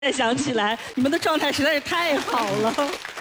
再想起来，你们的状态实在是太好了。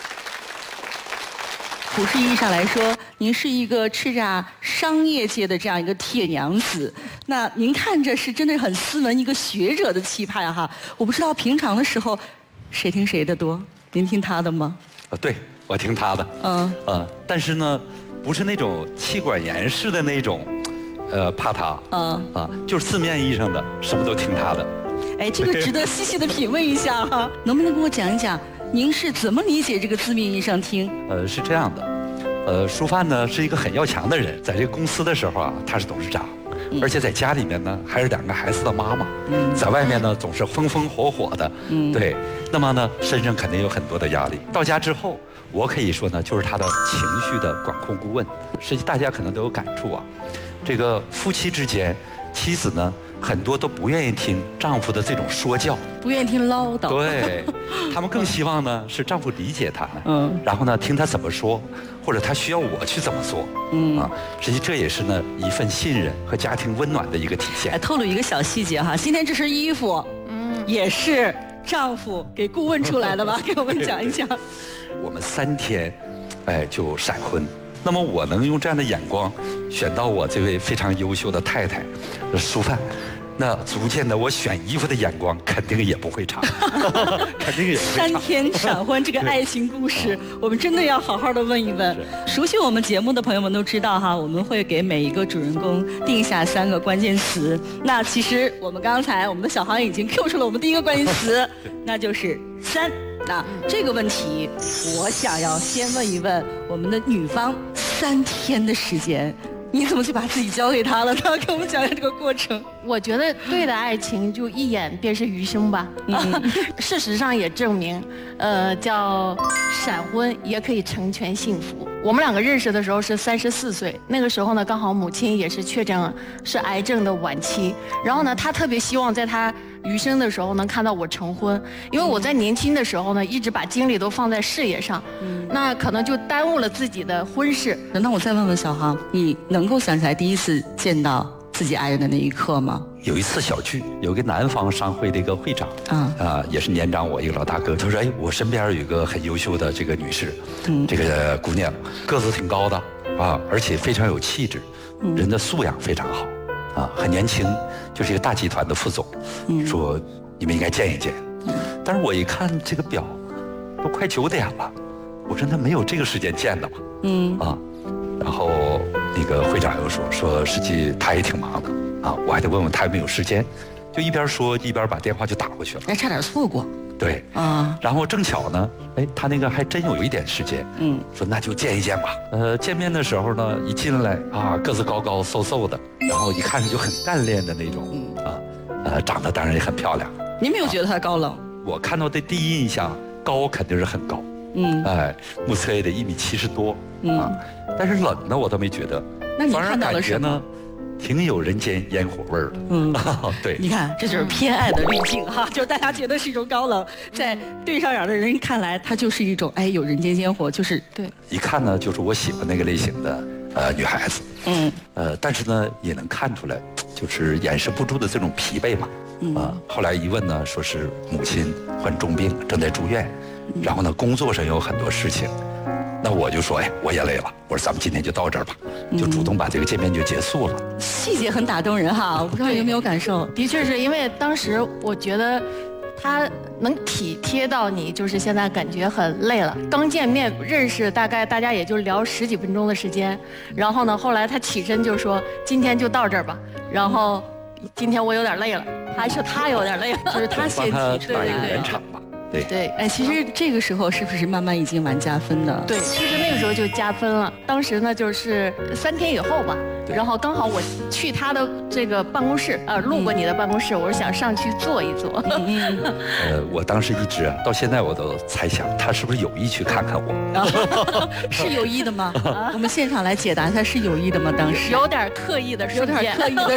普世意义上来说，您是一个叱咤商业界的这样一个铁娘子，那您看着是真的很斯文一个学者的气派哈。我不知道平常的时候，谁听谁的多？您听他的吗？ 对，我听他的。但是呢，不是那种妻管严式的那种，怕他。就是字面意义上的，什么都听他的。 哎，这个值得细细的品味一下哈。能不能跟我讲一讲，您是怎么理解这个字面意义上听？ 是这样的，舒范呢是一个很要强的人，在这个公司的时候啊，他是董事长，而且在家里面呢还是2个孩子的妈妈，在外面呢总是风风火火的，对，那么呢身上肯定有很多的压力。到家之后，我可以说呢就是他的情绪的管控顾问。实际大家可能都有感触啊，这个夫妻之间，妻子呢很多都不愿意听丈夫的这种说教， 不愿意听唠叨。 对，他们更希望呢是丈夫理解他们，然后呢听他怎么说，或者他需要我去怎么做，实际这也是呢一份信任和家庭温暖的一个体现。 透露一个小细节哈，今天这身衣服，也是丈夫给顾问出来的吧？给我们讲一讲。 我们3天，就闪婚。那么我能用这样的眼光选到我这位非常优秀的太太，舒范，那足见的我选衣服的眼光肯定也不会差，肯定也不会差。 3天闪婚这个爱情故事，我们真的要好好的问一问。熟悉我们节目的朋友们都知道哈，我们会给每一个主人公定下3个关键词。那其实我们刚才我们的小航已经 Q 出了我们第一个关键词，那就是3。那这个问题，我想要先问一问我们的女方，3天的时间，你怎么就把自己交给他了呢？给我们讲讲这个过程。 我觉得对的爱情就一眼便是余生吧。事实上也证明，叫闪婚也可以成全幸福。我们2个认识的时候是34岁，那个时候呢，刚好母亲也是确诊是癌症的晚期。然后呢，他特别希望在他余生的时候能看到我成婚，因为我在年轻的时候呢，一直把精力都放在事业上，那可能就耽误了自己的婚事。 那我再问问小航，你能够想起来第一次见到自己爱人的那一刻吗？ 有一次小聚，有个南方商会的一个会长，也是年长我一个老大哥，他说：“哎，我身边有一个很优秀的这个女士，这个姑娘个子挺高的啊，而且非常有气质，人的素养非常好，很年轻，就是一个大集团的副总，说你们应该见一见。但是我一看这个表，都快9点了，我说那没有这个时间见的嘛，然后那个会长又说实际他也挺忙的。”我还得问问他有没有时间，就一边说一边把电话就打过去了， 差点错过。 对，然后正巧呢，他那个还真有一点时间，说那就见一见吧。见面的时候呢，一进来个子高高瘦瘦的，然后一看就很干练的那种，长得当然也很漂亮。 您没有觉得他高冷？ 我看到的第一印象，高肯定是很高，目测也得1.70米多，但是冷呢我倒没觉得， 那你看到了什么？ 挺有人间烟火味儿的，对， 你看这就是偏爱的滤镜哈，就是大家觉得是一种高冷，在对上眼的人看来，它就是一种有人间烟火，就是对， 一看呢就是我喜欢那个类型的女孩子，但是呢也能看出来，就是掩饰不住的这种疲惫嘛，后来一问呢，说是母亲患重病正在住院，然后呢工作上有很多事情。那我就说，我也累了，我说咱们今天就到这儿吧，就主动把这个见面就结束了。 细节很打动人哈，我不知道你有没有感受？ 的确是因为当时我觉得他能体贴到你，就是现在感觉很累了。刚见面认识，大概大家也就聊10几分钟的时间，然后呢，后来他起身就说今天就到这儿吧，然后今天我有点累了，还是他有点累了， 就是他先提出来一个圆场吧。 对， 其实这个时候是不是慢慢已经往加分了？ 对，其实那个时候就加分了。当时呢，就是3天以后吧，然后刚好我去他的这个办公室，路过你的办公室，我是想上去坐一坐。 我当时一直到现在我都猜想他是不是有意去看看我。 是有意的吗？我们现场来解答一下，是有意的吗？当时有点刻意的顺便，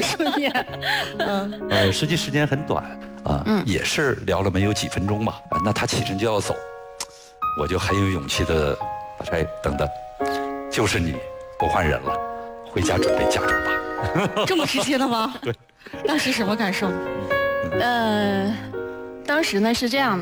实际时间很短。也是聊了没有几分钟吧，那他起身就要走，我就很有勇气的说：“等等，就是你，我换人了，回家准备嫁妆吧。” 这么直接的吗？ 对。 当时什么感受？ 当时呢是这样。